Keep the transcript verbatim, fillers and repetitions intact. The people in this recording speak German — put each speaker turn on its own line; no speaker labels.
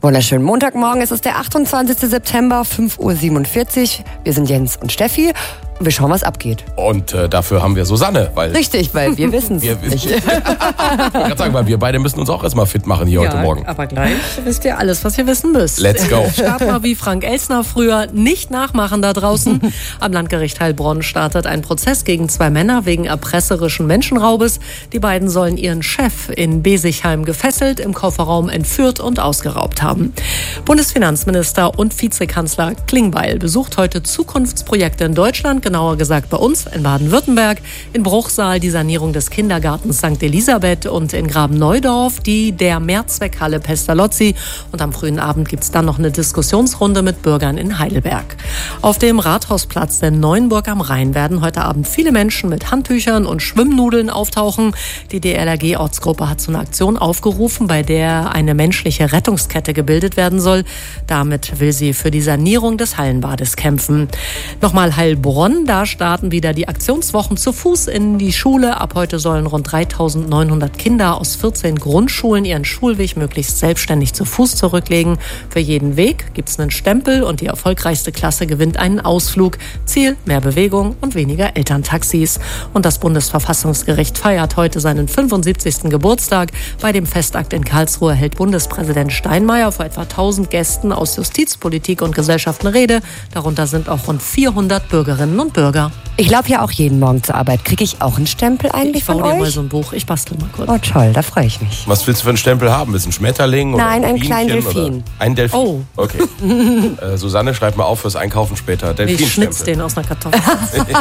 Wunderschönen Montagmorgen, es ist der achtundzwanzigster September, fünf Uhr siebenundvierzig. Wir sind Jens und Steffi und wir schauen, was abgeht.
Und äh, dafür haben wir Susanne. Weil
Richtig, weil wir wissen es nicht.
Ich wollte gerade sagen, weil wir beide müssen uns auch erstmal fit machen hier
ja,
heute Morgen.
Aber gleich wisst ihr alles, was ihr wissen müsst.
Let's go.
Start mal wie Frank Elstner früher, nicht nachmachen da draußen. Am Landgericht Heilbronn startet ein Prozess gegen zwei Männer wegen erpresserischen Menschenraubes. Die beiden sollen ihren Chef in Besigheim gefesselt, im Kofferraum entführt und ausgeraubt haben. Bundesfinanzminister und Vizekanzler Klingbeil besucht heute Zukunftsprojekte in Deutschland, genauer gesagt bei uns in Baden-Württemberg, in Bruchsal die Sanierung des Kindergartens Sankt Elisabeth und in Graben-Neudorf die der Mehrzweckhalle Pestalozzi. Und am frühen Abend gibt es dann noch eine Diskussionsrunde mit Bürgern in Heidelberg. Auf dem Rathausplatz in Neuenburg am Rhein werden heute Abend viele Menschen mit Handtüchern und Schwimmnudeln auftauchen. Die D L R G-Ortsgruppe hat zu einer Aktion aufgerufen, bei der eine menschliche Rettungskette gebildet werden soll. Damit will sie für die Sanierung des Hallenbades kämpfen. Nochmal Heilbronn, da starten wieder die Aktionswochen zu Fuß in die Schule. Ab heute sollen rund dreitausendneunhundert Kinder aus vierzehn Grundschulen ihren Schulweg möglichst selbstständig zu Fuß zurücklegen. Für jeden Weg gibt es einen Stempel und die erfolgreichste Klasse gewinnt einen Ausflug. Ziel: mehr Bewegung und weniger Elterntaxis. Und das Bundesverfassungsgericht feiert heute seinen fünfundsiebzigsten Geburtstag. Bei dem Festakt in Karlsruhe hält Bundespräsident Steinmeier vor etwa tausend Gästen aus Justiz, Politik und Gesellschaft eine Rede. Darunter sind auch rund vierhundert Bürgerinnen und Bürger.
Ich laufe ja auch jeden Morgen zur Arbeit. Kriege ich auch einen Stempel eigentlich
Ich baue
von
dir
euch?
mal so ein Buch. Ich bastel mal kurz.
Oh toll, da freue ich mich.
Was willst du für einen Stempel haben? Ist ein Schmetterling? Oder
Nein,
ein
einen kleinen
Bienchen
Delfin.
Oder ein Delfin?
Oh.
Okay. äh, Susanne, schreib mal auf fürs Einkaufen später.
Ich
Delfinstempel.
schnitz den aus einer Kartoffel.